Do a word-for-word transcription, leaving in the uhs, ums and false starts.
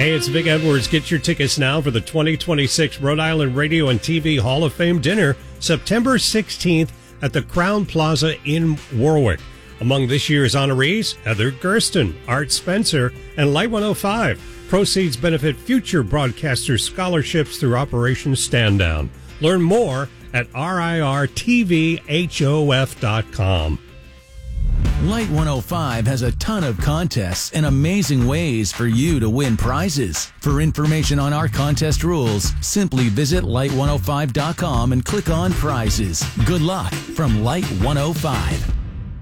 Hey, it's Vic Edwards. Get your tickets now for the twenty twenty-six Rhode Island Radio and T V Hall of Fame dinner, September sixteenth at the Crown Plaza in Warwick. Among this year's honorees, Heather Gersten, Art Spencer, and Light one oh five. Proceeds benefit future broadcaster scholarships through Operation Stand Down. Learn more at R I R T V H O F dot com. Light one oh five has a ton of contests and amazing ways for you to win prizes. For information on our contest rules, simply visit light one oh five dot com and click on prizes. Good luck from Light one oh five.